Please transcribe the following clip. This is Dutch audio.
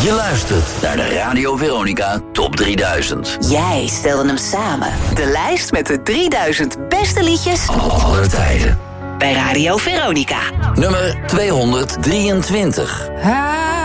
Je luistert naar de Radio Veronica Top 3000. Jij stelde hem samen. De lijst met de 3000 beste liedjes aller tijden. Bij Radio Veronica. Nummer 223.